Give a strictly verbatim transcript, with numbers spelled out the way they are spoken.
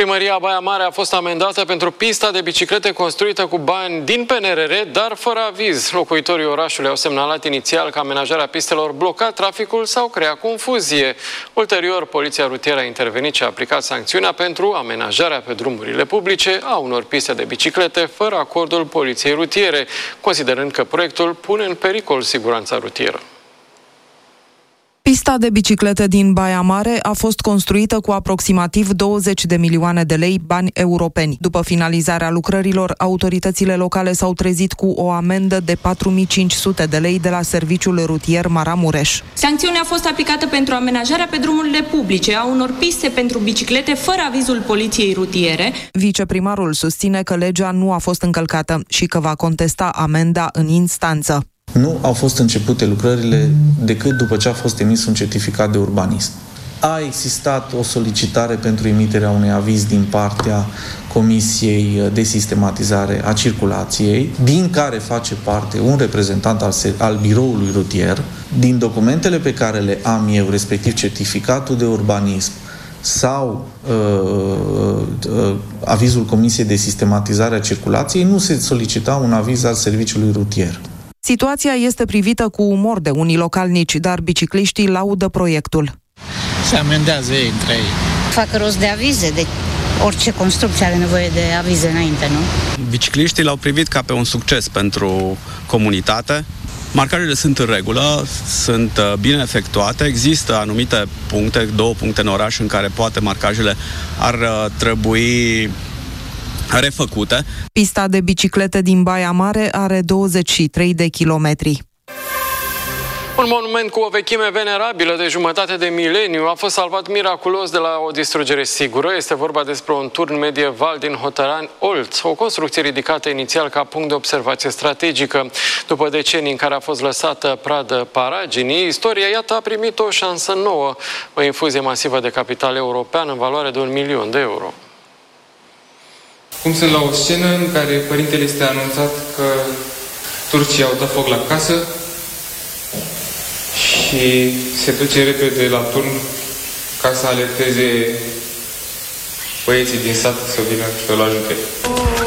Primăria Baia Mare a fost amendată pentru pista de biciclete construită cu bani din P N R R, dar fără aviz. Locuitorii orașului au semnalat inițial că amenajarea pistelor bloca traficul sau crea confuzie. Ulterior, Poliția Rutieră a intervenit și a aplicat sancțiunea pentru amenajarea pe drumurile publice a unor piste de biciclete fără acordul Poliției Rutiere, considerând că proiectul pune în pericol siguranța rutieră. Pista de biciclete din Baia Mare a fost construită cu aproximativ douăzeci de milioane de lei bani europeni. După finalizarea lucrărilor, autoritățile locale s-au trezit cu o amendă de patru mii cinci sute de lei de la Serviciul Rutier Maramureș. Sancțiunea a fost aplicată pentru amenajarea pe drumurile publice a unor piste pentru biciclete fără avizul Poliției Rutiere. Viceprimarul susține că legea nu a fost încălcată și că va contesta amenda în instanță. Nu au fost începute lucrările decât după ce a fost emis un certificat de urbanism. A existat o solicitare pentru emiterea unui aviz din partea Comisiei de Sistematizare a Circulației, din care face parte un reprezentant al, al biroului rutier. Din documentele pe care le am eu, respectiv certificatul de urbanism sau uh, uh, avizul Comisiei de Sistematizare a Circulației, nu se solicita un aviz al serviciului rutier. Situația este privită cu umor de unii localnici, dar bicicliștii laudă proiectul. Se amendează ei între ei. Fac rost de avize, de orice construcție are nevoie de avize înainte, nu? Bicicliștii l-au privit ca pe un succes pentru comunitate. Marcajele sunt în regulă, sunt bine efectuate. Există anumite puncte, două puncte în oraș în care poate marcajele ar trebui refăcute. Pista de biciclete din Baia Mare are douăzeci și trei de kilometri. Un monument cu o vechime venerabilă de jumătate de mileniu a fost salvat miraculos de la o distrugere sigură. Este vorba despre un turn medieval din Hotărani Olt, o construcție ridicată inițial ca punct de observație strategică. După decenii în care a fost lăsată pradă paraginii, istoria, iată, a primit o șansă nouă, o infuzie masivă de capital european în valoare de un milion de euro. Cum sunt la o scenă în care părintele este anunțat că turcii au dat foc la casă și se duce repede la turn ca să alerteze băieții din sat să vină și să-l ajute.